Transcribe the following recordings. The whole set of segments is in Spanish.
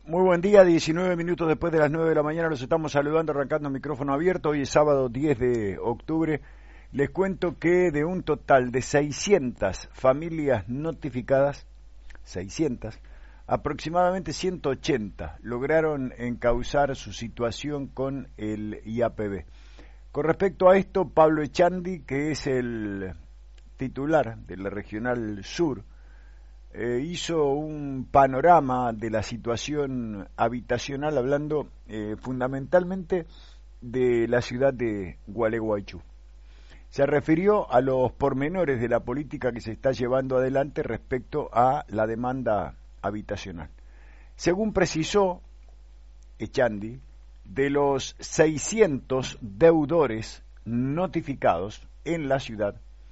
Muy buen día, 19 minutos después de las 9 de la mañana los estamos saludando, arrancando micrófono abierto. Hoy es sábado 10 de octubre. Les cuento que de un total de 600 familias notificadas, 600, aproximadamente 180 lograron encauzar su situación con el IAPB. Con respecto a esto, Pablo Echandi, que es el titular de la Regional Sur, hizo un panorama de la situación habitacional hablando fundamentalmente de la ciudad de Gualeguaychú. Se refirió a los pormenores de la política que se está llevando adelante respecto a la demanda habitacional. Según precisó Echandi, de los 600 deudores notificados en la ciudad,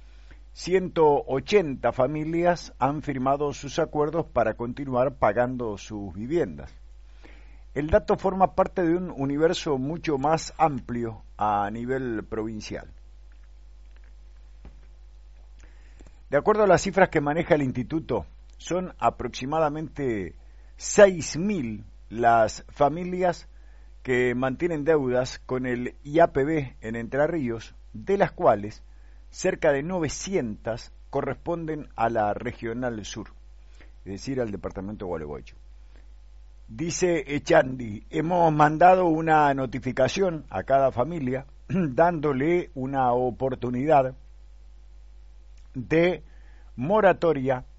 180 familias han firmado sus acuerdos para continuar pagando sus viviendas. El dato forma parte de un universo mucho más amplio a nivel provincial. De acuerdo a las cifras que maneja el instituto, son aproximadamente 6.000 las familias que mantienen deudas con el IAPB en Entre Ríos, de las cuales cerca de 900 corresponden a la Regional Sur, es decir, al departamento de Gualeguaychú. Dice Echandi, hemos mandado una notificación a cada familia dándole una oportunidad de moratoria